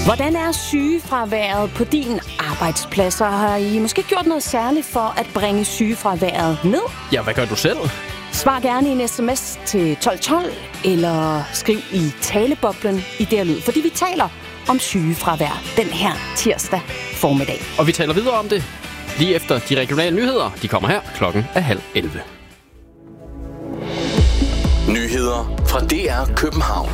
Hvordan er sygefraværet på din arbejdsplads? Har I måske gjort noget særligt for at bringe sygefraværet ned? Ja, hvad gør du selv? Svar gerne i en sms til 1212, eller skriv i taleboblen i der lyd, fordi vi taler om sygefravær den her tirsdag formiddag. Og vi taler videre om det lige efter de regionale nyheder. De kommer her 10:30. Nyheder fra DR København.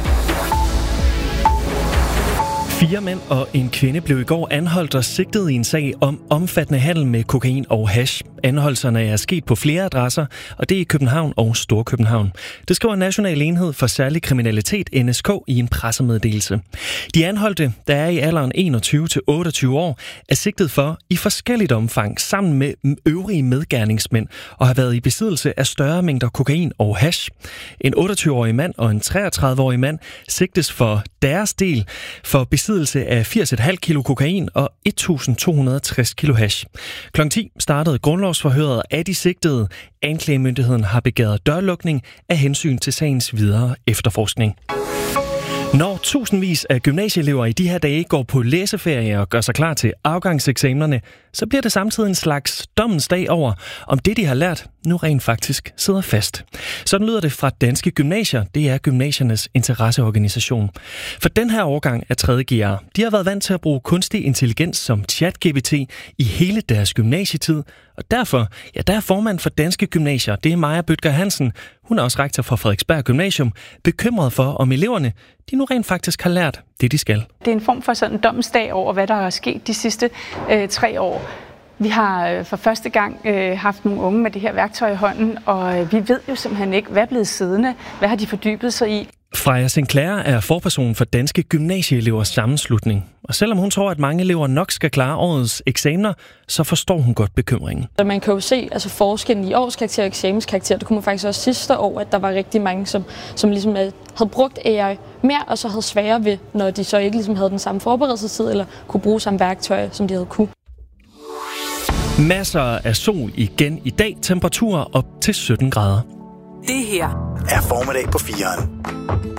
4 mænd og en kvinde blev i går anholdt og sigtet i en sag om omfattende handel med kokain og hash. Anholdelserne er sket på flere adresser, og det er i København og Storkøbenhavn. Det skriver National Enhed for Særlig Kriminalitet, NSK, i en pressemeddelelse. De anholdte, der er i alderen 21 til 28 år, er sigtet for i forskelligt omfang sammen med øvrige medgerningsmænd og har været i besiddelse af større mængder kokain og hash. En 28-årig mand og en 33-årig mand sigtes for deres del for besiddelse af 80,5 kilo kokain og 1.260 kilo hash. Kl. 10 startede grundlovsforhøret af de sigtede. Anklagemyndigheden har begæret dørlukning af hensyn til sagens videre efterforskning. Når tusindvis af gymnasieelever i de her dage går på læseferie og gør sig klar til afgangseksamenerne, så bliver det samtidig en slags dommens dag over, om det, de har lært, nu rent faktisk sidder fast. Sådan lyder det fra Danske Gymnasier. Det er gymnasiernes interesseorganisation. For den her årgang af 3. GR, de har været vant til at bruge kunstig intelligens som ChatGPT i hele deres gymnasietid. Og derfor, ja, der er formand for Danske Gymnasier, det er Maja Bødker Hansen. Hun er også rektor for Frederiksberg Gymnasium, bekymret for, om eleverne, de nu rent faktisk har lært det, de skal. Det er en form for sådan en dommensdag over, hvad der er sket de sidste 3 år. Vi har for første gang haft nogle unge med det her værktøj i hånden, og vi ved jo simpelthen ikke, hvad er blevet siddende, hvad har de fordybet sig i. Freja Sinclair er forperson for Danske Gymnasieelevers Sammenslutning. Og selvom hun tror, at mange elever nok skal klare årets eksamener, så forstår hun godt bekymringen. Man kan jo se forskellen i årskarakter og eksamenskarakter. Det kunne man faktisk også sidste år, at der var rigtig mange, som ligesom havde brugt AI mere, og så havde sværere ved, når de så ikke ligesom havde den samme forberedelsestid, eller kunne bruge samme værktøj, som de havde kunne. Masser af sol igen i dag, temperaturer op til 17 grader. Det her er formiddag på 4'eren.